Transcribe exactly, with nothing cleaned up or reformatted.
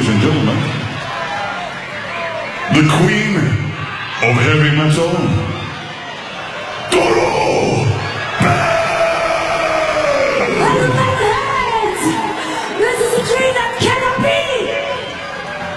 ladies and gentlemen, the queen of heavy metal,